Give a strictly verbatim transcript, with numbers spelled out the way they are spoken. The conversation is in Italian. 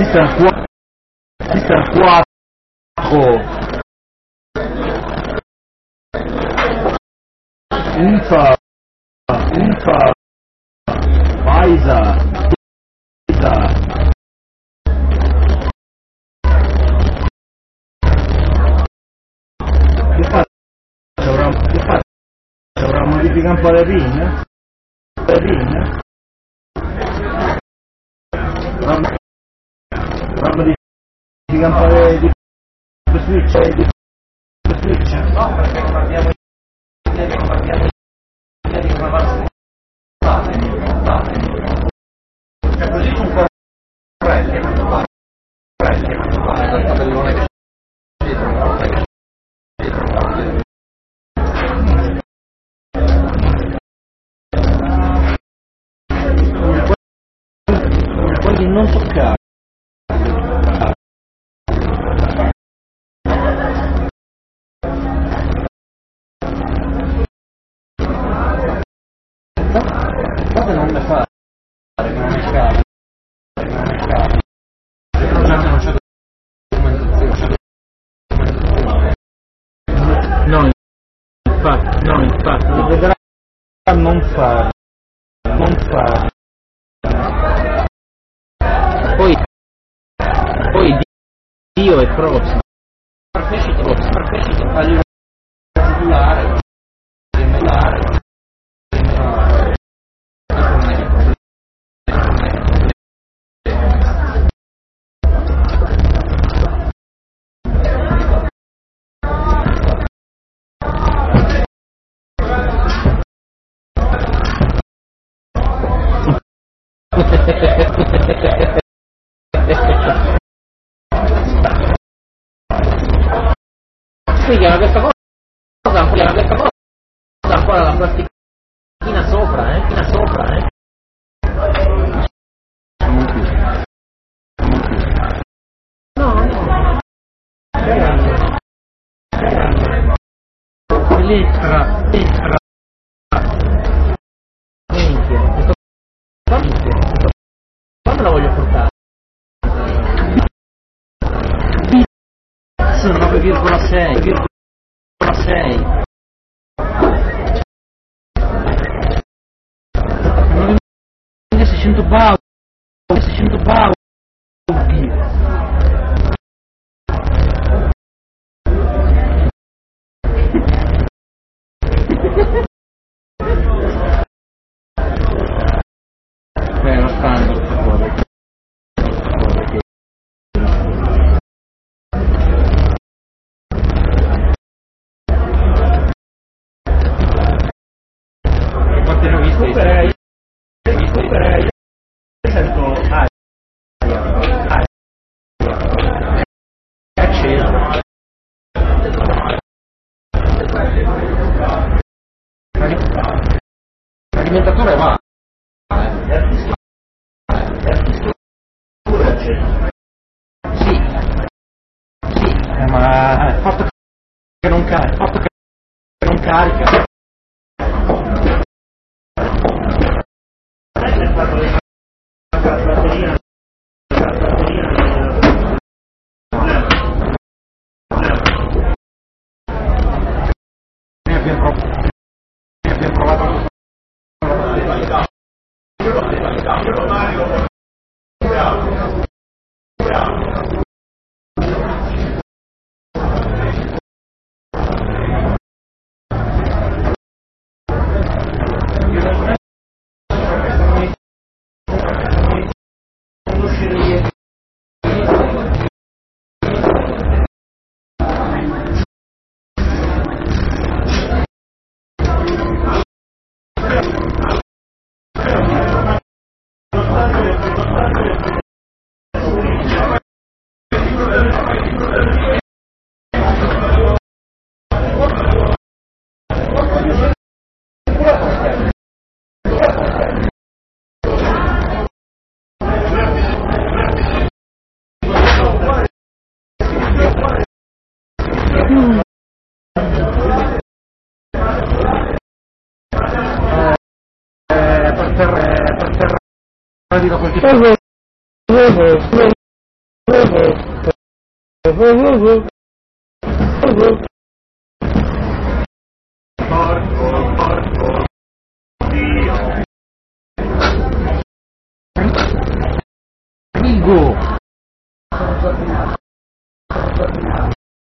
Mister Qua, Mister Quattro, Ufa, Ufa, Paisa, Paisa. Che fa? Dovrà, che fa? Dovrà modificare un po' le pin? Le pin? Dovrà, dovrà modificare un po' le di switch? Di switch? No, perché non abbiamo non abbiamo di come va. Cioè così un po' corretti, ma corretti, ma il tabellone che quelli non toccare. Guarda non le fare, che non mi scava, che non mi scava. Non c'è, non c'è documentazione, documentazione. No, infatti, no, infatti, lo vedrà non fare, non fare. Poi, poi Dio è prossimo. Partecipi, partecipi a livello titolare, gemellare. Qui chiama questa cosa, chiama questa cosa ancora la plastichina sopra, eh, china sopra, eh. No, no. Lettera, lettera. Minchia, questo qua minchia, questo qua me la voglio portare. nove virgola sei noveseicento baudi seicento baudi beh, lo standard fuori. Superei, superei, sento aria, aria, è acceso. L'alimentatore va, sì, sì, eh, ma il fatto che non carica, il fatto che non carica. Per terra, per terra, Porco, porco, Dio. Amigo.